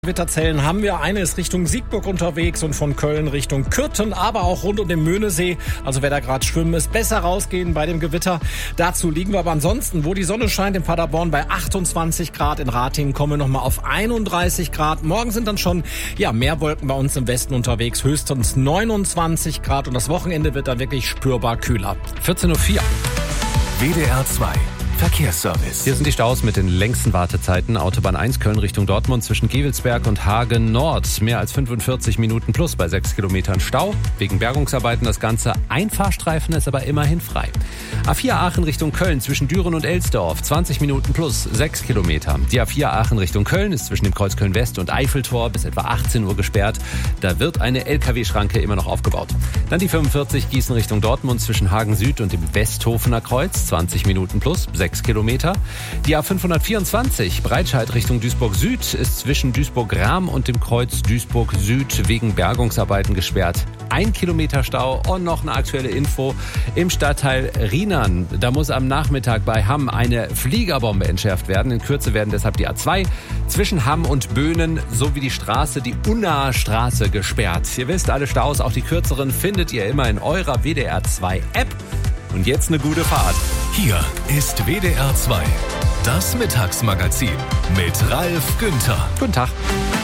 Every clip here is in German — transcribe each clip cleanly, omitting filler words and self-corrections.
Gewitterzellen haben wir. Eine ist Richtung Siegburg unterwegs und von Köln Richtung Kürten, aber auch rund um den Möhnesee. Also wer da gerade schwimmen ist, besser rausgehen bei dem Gewitter. Dazu liegen wir aber ansonsten, wo die Sonne scheint, in Paderborn bei 28 Grad. In Ratingen kommen wir nochmal auf 31 Grad. Morgen sind dann schon mehr Wolken bei uns im Westen unterwegs. Höchstens 29 Grad und das Wochenende wird dann wirklich spürbar kühler. 14:04 Uhr. WDR 2 Verkehrsservice. Hier sind die Staus mit den längsten Wartezeiten. Autobahn 1 Köln Richtung Dortmund zwischen Gevelsberg und Hagen Nord. Mehr als 45 Minuten plus bei 6 Kilometern Stau. Wegen Bergungsarbeiten das Ganze. Ein Fahrstreifen ist aber immerhin frei. A4 Aachen Richtung Köln zwischen Düren und Elsdorf. 20 Minuten plus 6 Kilometer. Die A4 Aachen Richtung Köln ist zwischen dem Kreuz Köln West und Eiffeltor bis etwa 18 Uhr gesperrt. Da wird eine LKW-Schranke immer noch aufgebaut. Dann die 45 Gießen Richtung Dortmund zwischen Hagen Süd und dem Westhofener Kreuz. 20 Minuten plus 6 Kilometer. Die A524 Breitscheid Richtung Duisburg Süd ist zwischen Duisburg-Rahm und dem Kreuz Duisburg Süd wegen Bergungsarbeiten gesperrt. 1 Kilometer Stau und noch eine aktuelle Info im Stadtteil Rienan. Da muss am Nachmittag bei Hamm eine Fliegerbombe entschärft werden. In Kürze werden deshalb die A2 zwischen Hamm und Böhnen sowie die Unnaher Straße gesperrt. Ihr wisst, alle Staus, auch die kürzeren, findet ihr immer in eurer WDR 2 App. Und jetzt eine gute Fahrt. Hier ist WDR 2, das Mittagsmagazin mit Ralf Günther. Guten Tag.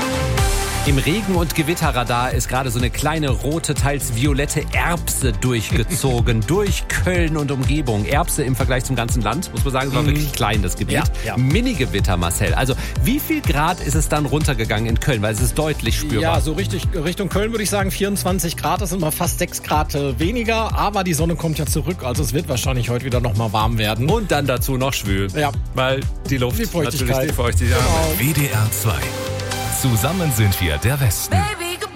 Im Regen- und Gewitterradar ist gerade so eine kleine rote, teils violette Erbse durchgezogen. Durch Köln und Umgebung. Erbse im Vergleich zum ganzen Land, muss man sagen, es war wirklich klein, das Gebiet. Ja. Mini-Gewitter, Marcel. Also wie viel Grad ist es dann runtergegangen in Köln? Weil es ist deutlich spürbar. Ja, so richtig Richtung Köln würde ich sagen 24 Grad. Das sind mal fast 6 Grad weniger. Aber die Sonne kommt ja zurück. Also es wird wahrscheinlich heute wieder noch mal warm werden. Und dann dazu noch schwül. Ja. Weil die Luft Die Feuchtigkeit. natürlich die Feuchtigkeit. WDR 2. Zusammen sind wir der Westen. Baby.